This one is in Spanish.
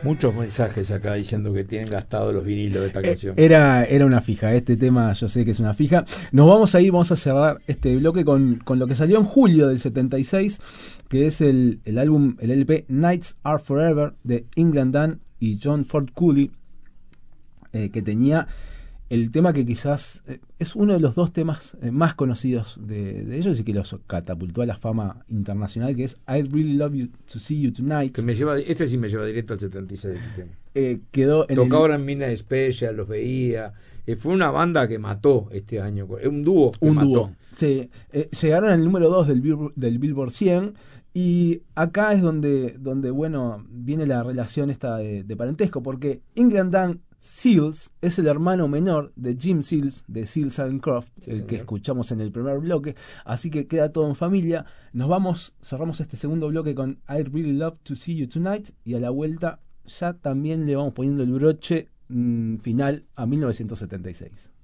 Muchos mensajes acá diciendo que tienen gastados los vinilos de esta canción. Era una fija, este tema yo sé que es una fija. Nos vamos a ir, vamos a cerrar este bloque con lo que salió en julio del 76, que es el álbum, el LP Nights Are Forever de England Dan y John Ford Cooley, que tenía el tema que quizás es uno de los dos temas más conocidos de ellos y que los catapultó a la fama internacional, que es I'd Really Love You to See You Tonight. Que este sí me lleva directo al 76. Quedó en Tocaba en Midnight Special, los veía. Fue una banda que mató este año. Un dúo que mató. Dúo. Sí, llegaron al número 2 del Billboard 100. Y acá es donde bueno, viene la relación esta de parentesco, porque England Dan Seals es el hermano menor de Jim Seals, de Seals and Croft, el que escuchamos en el primer bloque, así que queda todo en familia. Cerramos este segundo bloque con I'd Really Love to See You Tonight, y a la vuelta ya también le vamos poniendo el broche final a 1976.